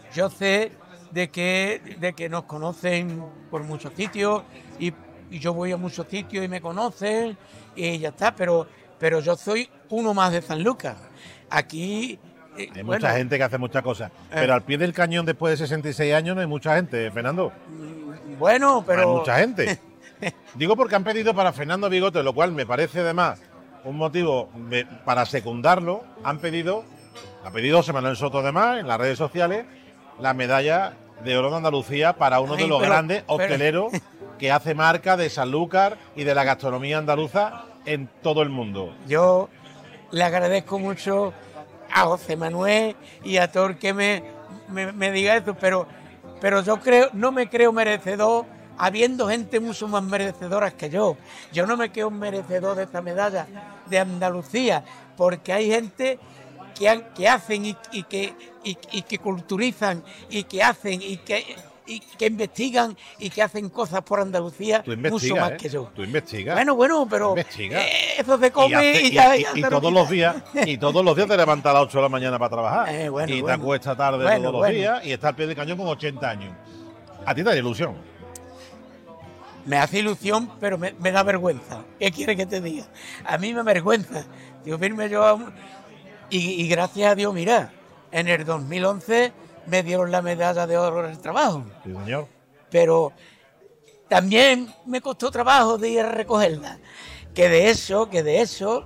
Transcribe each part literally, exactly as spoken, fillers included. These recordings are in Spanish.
yo sé de que, de que nos conocen por muchos sitios y, y yo voy a muchos sitios y me conocen y ya está, pero, pero yo soy uno más de Sanlúcar. Aquí... Eh, hay bueno, mucha gente que hace muchas cosas, eh, pero al pie del cañón después de sesenta y seis años no hay mucha gente, Fernando. Bueno, pero... No hay mucha gente. Digo porque han pedido para Fernando Bigote, lo cual me parece además un motivo de, para secundarlo. Han pedido, ha pedido José Manuel Soto además en las redes sociales, la medalla de oro de Andalucía para uno Ay, de los pero, grandes pero, hosteleros que hace marca de Sanlúcar y de la gastronomía andaluza en todo el mundo. Yo le agradezco mucho a José Manuel y a todo el que me, me, me diga esto, pero, pero yo creo, no me creo merecedor, habiendo gente mucho más merecedora que yo. Yo no me creo merecedor de esta medalla de Andalucía, porque hay gente que, han, que hacen y, y, que, y, y que culturizan y que hacen y que... y que investigan y que hacen cosas por Andalucía mucho más ¿eh? que yo. Tú investigas. Bueno, bueno, pero investiga. Eh, eso se come y, hace, y ya, y, ya y, y se todos lo los días y todos los días te levantas a las ocho de la mañana para trabajar eh, bueno, y bueno. te acuestas tarde bueno, todos los bueno. días y estás al pie del cañón con ochenta años. A ti te da ilusión. Me hace ilusión, pero me, me da vergüenza. ¿Qué quieres que te diga? A mí me avergüenza. Digo, firme yo a un... y, y gracias a Dios, mira, en el dos mil once me dieron la medalla de oro en el trabajo. Sí, señor. Pero también me costó trabajo de ir a recogerla. Que de eso, que de eso,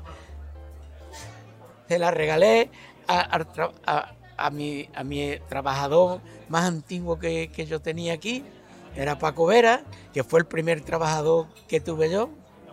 se la regalé a, a, a, a, mi, a mi trabajador más antiguo que, que yo tenía aquí. Era Paco Vera, que fue el primer trabajador que tuve yo.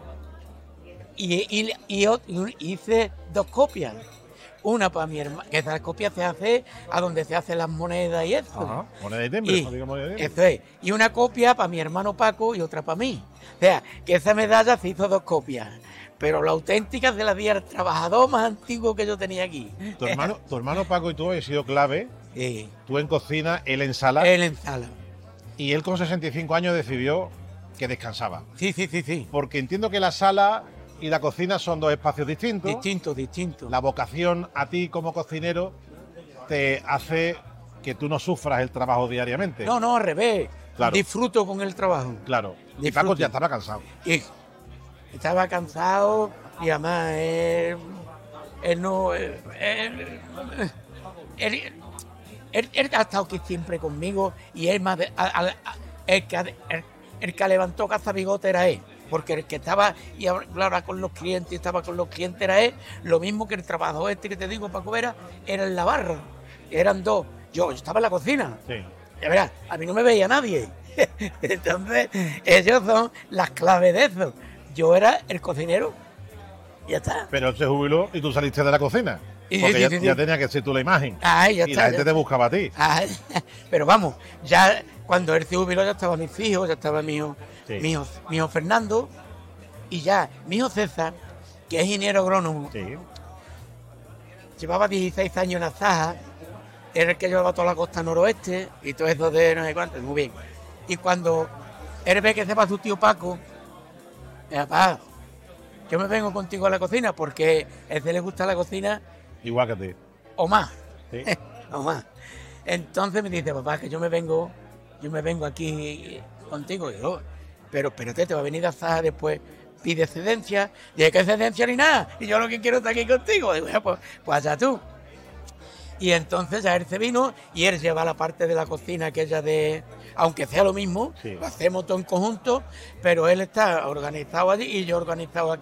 Y, y, y, y hice dos copias. Una para mi hermano, que esa copia se hace a donde se hacen las monedas y eso. Ajá, moneda y timbre, y, no digo moneda y timbre. Eso es. Y una copia para mi hermano Paco y otra para mí. O sea, que esa medalla se hizo dos copias. Pero la auténtica se la di al trabajador más antiguo que yo tenía aquí. Tu hermano, tu hermano Paco y tú habéis sido clave. Sí. Tú en cocina, él en sala. Él en sala. Y él con sesenta y cinco años decidió que descansaba. Sí, sí, sí, sí. Porque entiendo que la sala y la cocina son dos espacios distintos. Distinto, distinto. La vocación a ti como cocinero te hace que tú no sufras el trabajo diariamente. No, no, al revés. Claro. Disfruto con el trabajo. Claro. Y Disfruto. Paco ya estaba cansado. Y estaba cansado y además él, él no... Él, él, él, él, él ha estado aquí siempre conmigo y él más de, a, a, a, el, que, el, el que levantó Caza Bigote era él. Porque el que estaba y hablaba con los clientes y estaba con los clientes era él, lo mismo que el trabajador este que te digo, Paco Vera, era en la barra. Eran dos. Yo, yo estaba en la cocina. Sí. De verdad, a mí no me veía nadie. Entonces, ellos son las claves de eso. Yo era el cocinero. Y ya está. Pero él se jubiló y tú saliste de la cocina. Y porque sí, ya, sí, sí. ya tenía que ser tú la imagen. Ay, ya y está, la gente ya. te buscaba a ti. Ay, pero vamos, ya cuando él se jubiló ya estaban mis hijos, ya estaba mi hijo, Sí. mi hijo, mi hijo Fernando y ya mi hijo César, que es ingeniero agrónomo, Sí. llevaba dieciséis años en Azaja, era el que llevaba toda la costa noroeste y todo eso de no sé cuánto, muy bien. Y cuando él ve que se va su tío Paco, me dice, papá, yo me vengo contigo a la cocina porque a él le gusta la cocina Igual que a ti. o más. Sí. o más. Entonces me dice, papá, que yo me vengo, yo me vengo aquí contigo. Y yo, pero espérate, te va a venir a Azaja después, pide excedencia. Dije, ¿qué excedencia ni nada? Y yo lo que quiero es estar aquí contigo. Digo, ya, pues, pues allá tú. Y entonces ya él se vino y él lleva la parte de la cocina aquella de, aunque sea lo mismo, Sí. lo hacemos todo en conjunto, pero él está organizado allí y yo organizado aquí.